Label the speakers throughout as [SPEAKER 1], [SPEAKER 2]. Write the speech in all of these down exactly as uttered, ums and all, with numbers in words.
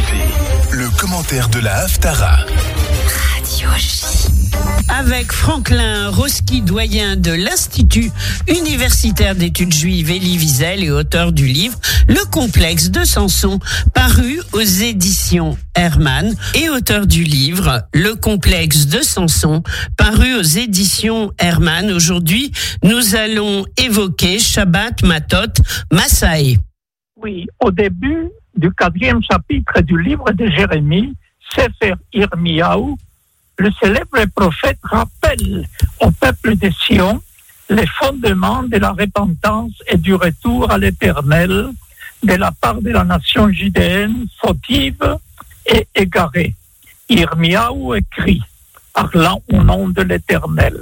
[SPEAKER 1] Le commentaire de la Haftara.
[SPEAKER 2] Radio J. Avec Franklin Roski, doyen de l'Institut universitaire d'études juives Elie Wiesel et auteur du livre Le complexe de Samson, paru aux éditions Hermann, et auteur du livre Le complexe de Samson, paru aux éditions Hermann. Aujourd'hui, nous allons évoquer Shabbat Matot Massaé.
[SPEAKER 3] Oui, au début du quatrième chapitre du livre de Jérémie, Sefer Yirmiyahu, le célèbre prophète rappelle au peuple de Sion les fondements de la repentance et du retour à l'Éternel de la part de la nation judéenne fautive et égarée. Yirmiyahu écrit, parlant au nom de l'Éternel: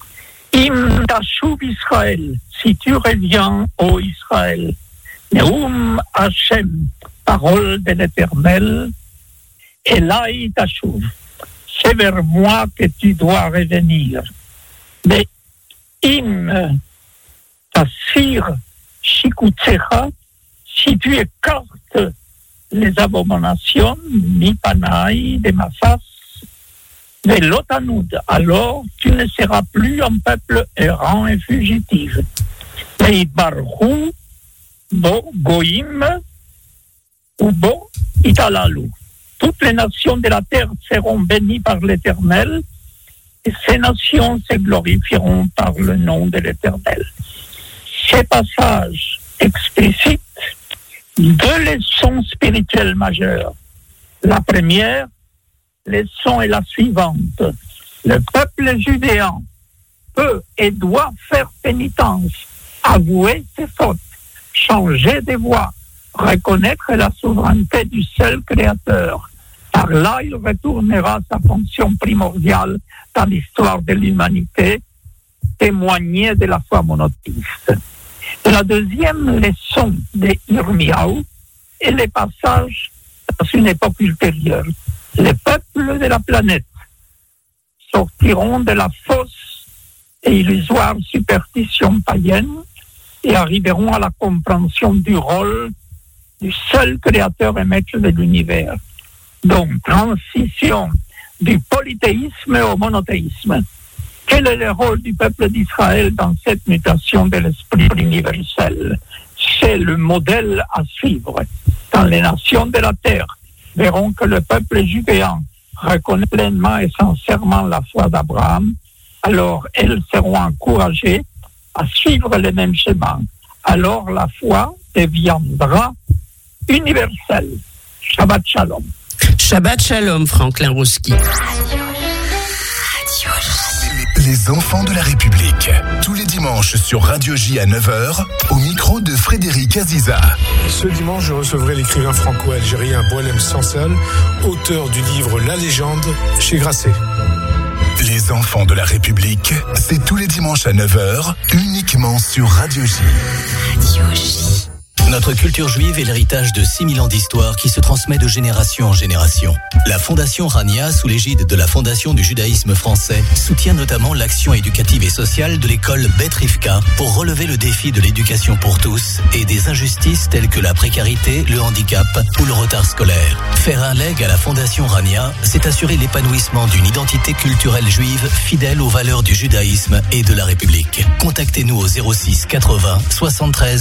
[SPEAKER 3] Im tashuv Israël, si tu reviens, ô Israël, Neum Hashem, parole de l'Éternel, Elai tashuv, c'est vers moi que tu dois revenir. Mais im tasir shikutsecha, si tu écartes les abominations, mi panaï de ma face, mais l'otanoud, alors tu ne seras plus un peuple errant et fugitif. Mais barhou, bo goïm, ou bo italalu. Toutes les nations de la terre seront bénies par l'Éternel, et ces nations se glorifieront par le nom de l'Éternel. Ces passages explicitent deux leçons spirituelles majeures. La première leçon est la suivante: le peuple judéen peut et doit faire pénitence, avouer ses fautes, changer de voie, reconnaître la souveraineté du seul Créateur. Par là, il retournera à sa fonction primordiale dans l'histoire de l'humanité, témoigner de la foi monothéiste. Et la deuxième leçon de Yirmiyahu est les passages dans une époque ultérieure. Les peuples de la planète sortiront de la fausse et illusoire superstition païenne et arriveront à la compréhension du rôle du seul créateur et maître de l'univers. Donc, transition du polythéisme au monothéisme. Quel est le rôle du peuple d'Israël dans cette mutation de l'esprit universel? C'est le modèle à suivre. Quand les nations de la terre verront que le peuple judéen reconnaît pleinement et sincèrement la foi d'Abraham, alors elles seront encouragées à suivre les mêmes chemins. Alors la foi deviendra universelle. Shabbat Shalom.
[SPEAKER 2] Shabbat Shalom, Franklin Roski.
[SPEAKER 1] Les enfants de la République. Tous les dimanches sur Radio J à neuf heures, au micro de Frédéric Aziza.
[SPEAKER 4] Ce dimanche, je recevrai l'écrivain franco-algérien Boualem Sansal, auteur du livre La Légende, chez Grasset.
[SPEAKER 1] Les enfants de la République, c'est tous les dimanches à neuf heures, uniquement sur Radio J.
[SPEAKER 2] Radio J.
[SPEAKER 5] Notre culture juive est l'héritage de six mille ans d'histoire qui se transmet de génération en génération. La Fondation Rania, sous l'égide de la Fondation du judaïsme français, soutient notamment l'action éducative et sociale de l'école Beth Rivka pour relever le défi de l'éducation pour tous et des injustices telles que la précarité, le handicap ou le retard scolaire. Faire un legs à la Fondation Rania, c'est assurer l'épanouissement d'une identité culturelle juive fidèle aux valeurs du judaïsme et de la République. Contactez-nous au zéro six quatre-vingts soixante-treize